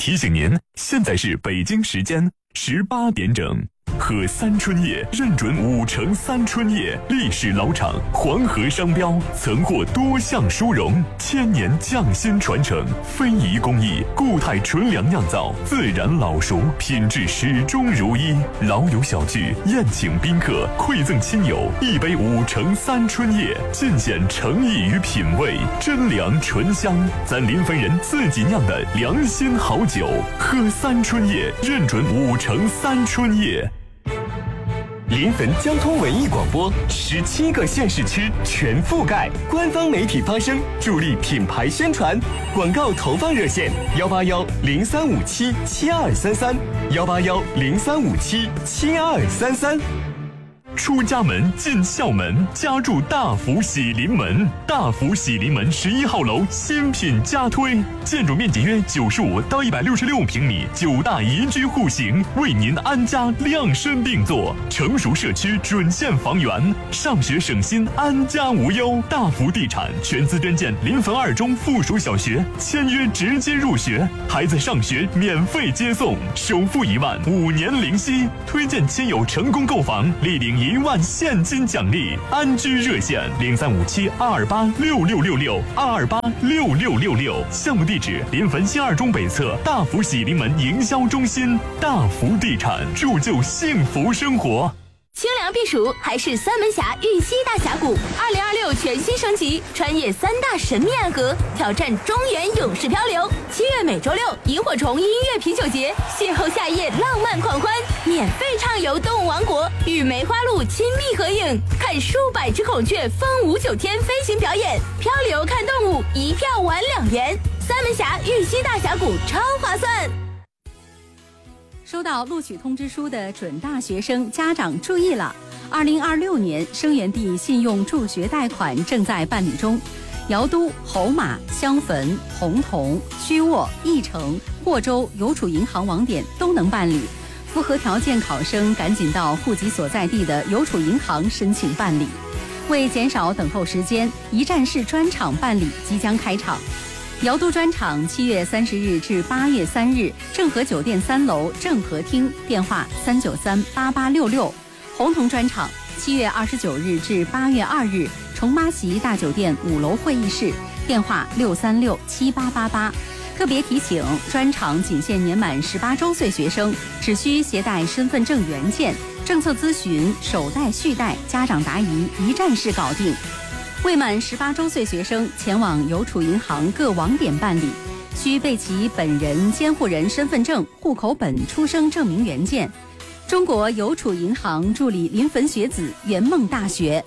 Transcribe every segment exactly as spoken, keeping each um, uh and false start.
提醒您，现在是北京时间十八点整。喝三春叶认准五城三春叶，历史老厂，黄河商标，曾获多项殊荣，千年匠心传承，非遗工艺，固态纯粮酿造，自然老熟，品质始终如一。老友小聚，宴请宾客，馈赠亲友，一杯五城三春叶，尽显诚意与品味，真粮醇香，咱临汾人自己酿的良心好酒。喝三春叶认准五城三春叶。 临汾交通文艺广播，十七个县市区全覆盖，官方媒体发声，助力品牌宣传。广告投放热线：幺八幺零三五七七二三三，幺八幺零三五七七二三三。 出家门进校门，家住大福喜临门。大福喜临门十一号楼新品加推，建筑面积约九十五到一百六十六平米，九大宜居户型，为您安家量身定做。成熟社区准线房源，上学省心，安家无忧。大福地产全资捐建临汾二中附属小学，签约直接入学，孩子上学免费接送，首付一万，五年零息。推荐亲友成功购房，立领一万现金奖励。安居热线零三五七二二八六六六六二二八六六六六。项目地址：临汾新二中北侧大福喜临门营销中心。大福地产，铸就幸福生活。 清凉避暑还是三门峡玉溪大峡谷，二零二六全新升级，穿越三大神秘暗河，挑战中原勇士漂流。七月每周六，萤火虫音乐啤酒节，邂逅夏夜浪漫狂欢，免费畅游动物王国，与梅花鹿亲密合影，看数百只孔雀风舞九天飞行表演，漂流看动物，一票玩两元。三门峡玉溪大峡谷超划算。 收到录取通知书的准大学生家长注意了，二零二六年生源地信用助学贷款正在办理中，姚都、侯马、襄汾、洪洞、曲沃、义城、霍州邮储银行网点都能办理，符合条件考生赶紧到户籍所在地的邮储银行申请办理。为减少等候时间，一站式专场办理即将开场。姚都专场七月三十日至八月三日，正和酒店三楼正和厅，电话三九三八八六六。洪洞专场七月二十九日至八月二日，重八席大酒店五楼会议室，电话六三六七八八八。特别提醒，专场仅限年满十八周岁学生，只需携带身份证原件，政策咨询、首贷续贷、家长答疑一站式搞定。未满十八周岁学生前往邮储银行各网点办理，需备齐本人监护人身份证、户口本、出生证明原件。中国邮储银行助理临汾学子，圆梦大学。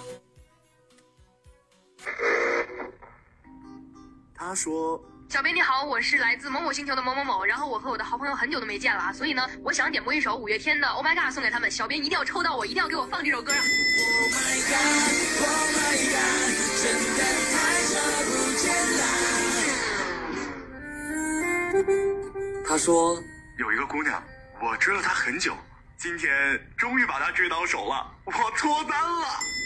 他说： 小编你好，我是来自某某星球的某某某，然后我和我的好朋友很久都没见了，所以呢，我想点播一首五月天的 Oh My God 送给他们，小编一定要抽到我，一定要给我放这首歌啊 Oh my God Oh my God 真的太久不见了。他说有一个姑娘，我追了她很久，今天终于把她追到手了，我脱单了。